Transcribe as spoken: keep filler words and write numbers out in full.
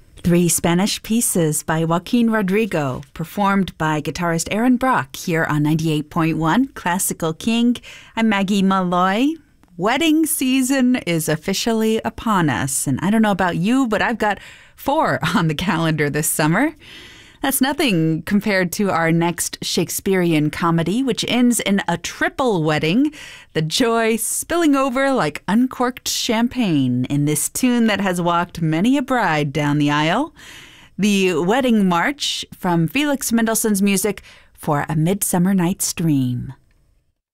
Three Spanish Pieces by Joaquin Rodrigo, performed by guitarist Aaron Brock here on ninety-eight point one Classical King. I'm Maggie Malloy. Wedding season is officially upon us, and I don't know about you, but I've got four on the calendar this summer. That's nothing compared to our next Shakespearean comedy, which ends in a triple wedding, the joy spilling over like uncorked champagne in this tune that has walked many a bride down the aisle. The Wedding March from Felix Mendelssohn's music for A Midsummer Night's Dream.